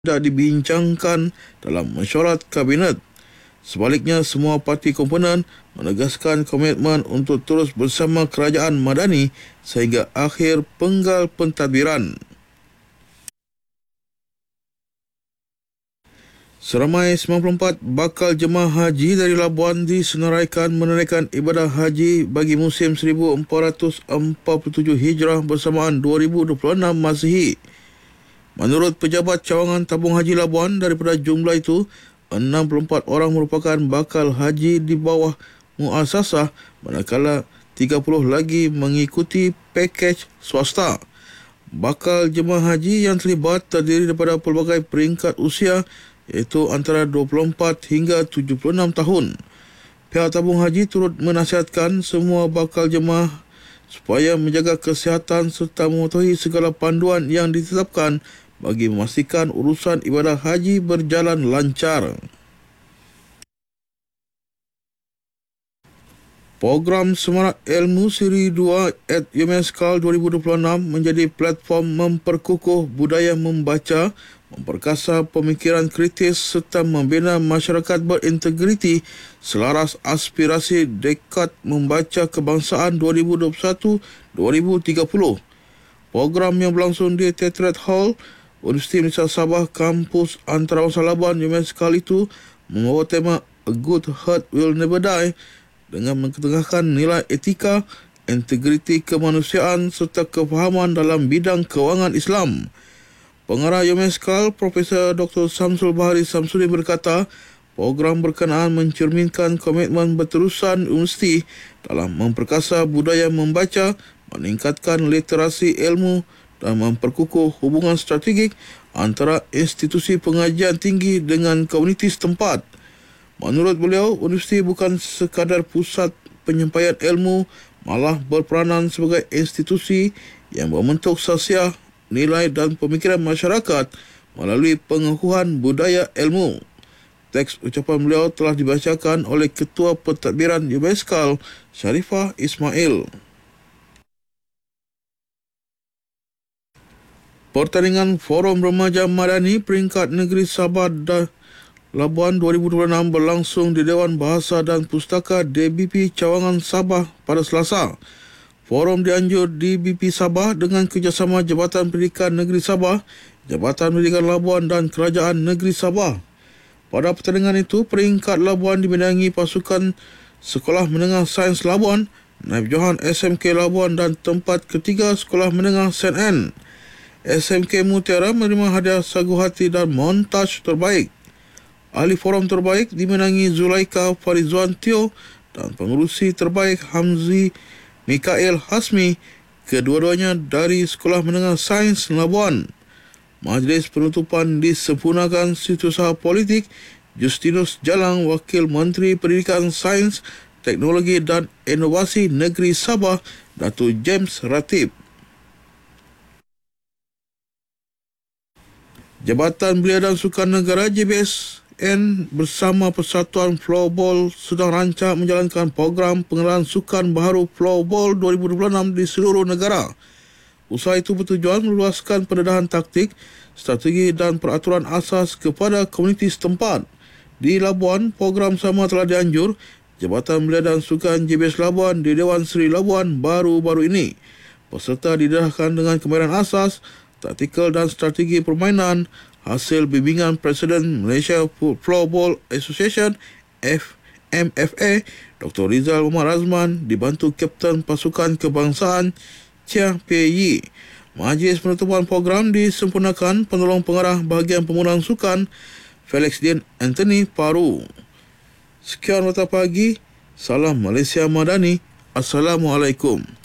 tidak dibincangkan dalam mesyuarat kabinet. Sebaliknya, semua parti komponen menegaskan komitmen untuk terus bersama kerajaan Madani sehingga akhir penggal pentadbiran. Seramai 94 bakal jemaah haji dari Labuan disenaraikan menunaikan ibadah haji bagi musim 1447 Hijrah bersamaan 2026 Masihi. Menurut Pejabat Cawangan Tabung Haji Labuan, daripada jumlah itu, 64 orang merupakan bakal haji di bawah muasasah, manakala 30 lagi mengikuti pakej swasta. Bakal jemaah haji yang terlibat terdiri daripada pelbagai peringkat usia, iaitu antara 24 hingga 76 tahun. Pihak tabung haji turut menasihatkan semua bakal jemaah supaya menjaga kesihatan serta mematuhi segala panduan yang ditetapkan bagi memastikan urusan ibadah haji berjalan lancar. Program Semarak Ilmu Siri 2 at UMSCAL 2026 menjadi platform memperkukuh budaya membaca, memperkasa pemikiran kritis serta membina masyarakat berintegriti selaras aspirasi Dekad Membaca Kebangsaan 2021-2030. Program yang berlangsung di Teatret Hall, Universiti Malaysia Sabah, Kampus Antarabangsa Labuan UMSCAL itu membawa tema A Good Heart Will Never Die dengan mengetengahkan nilai etika, integriti kemanusiaan serta kefahaman dalam bidang kewangan Islam. Pengarah UMSCAL, Profesor Dr. Samsul Bahari Samsudin berkata, program berkenaan mencerminkan komitmen berterusan universiti dalam memperkasa budaya membaca, meningkatkan literasi ilmu dan memperkukuh hubungan strategik antara institusi pengajian tinggi dengan komuniti setempat. Menurut beliau, universiti bukan sekadar pusat penyampaian ilmu, malah berperanan sebagai institusi yang membentuk sasiah, nilai dan pemikiran masyarakat melalui pengukuhan budaya ilmu. Teks ucapan beliau telah dibacakan oleh Ketua Pentadbiran UMSCAL, Sharifah Ismail. Pertandingan Forum Remaja Madani peringkat negeri Sabah dan Labuan 2026 berlangsung di Dewan Bahasa dan Pustaka DBP Cawangan Sabah pada Selasa. Forum dianjur DBP Sabah dengan kerjasama Jabatan Pendidikan Negeri Sabah, Jabatan Pendidikan Labuan dan Kerajaan Negeri Sabah. Pada pertandingan itu, peringkat Labuan dimenangi pasukan Sekolah Menengah Sains Labuan, Naib Johan SMK Labuan dan tempat ketiga Sekolah Menengah St. Anne. SMK Mutiara menerima hadiah sagu hati dan montaj terbaik. Ahli forum terbaik dimenangi Zulaika Farizwan Teo dan pengurusi terbaik Hamzi Mikael Hasmi, kedua-duanya dari Sekolah Menengah Sains Labuan. Majlis penutupan disempurnakan Setiausaha Politik Justinus Jalang, Wakil Menteri Pendidikan Sains, Teknologi dan Inovasi Negeri Sabah, Datuk James Ratib. Jabatan Belia dan Sukan Negara JBSN bersama Persatuan Floorball sedang rancang menjalankan program pengenalan sukan baharu Floorball 2026 di seluruh negara. Usaha itu bertujuan meluaskan pendedahan taktik, strategi dan peraturan asas kepada komuniti setempat. Di Labuan, program sama telah dianjur Jabatan Belia dan Sukan JBS Labuan di Dewan Seri Labuan baru-baru ini. Peserta didedahkan dengan kemahiran asas, taktikal dan strategi permainan hasil bimbingan Presiden Malaysia Floorball Association MFA Dr. Rizal Umar Azman dibantu Kapten Pasukan Kebangsaan Chia Pei Yi. Majlis penutupan program disempurnakan penolong pengarah bahagian pemudahan sukan Felix Dean Anthony Paru. Sekian Warta Pagi. Salam Malaysia Madani. Assalamualaikum.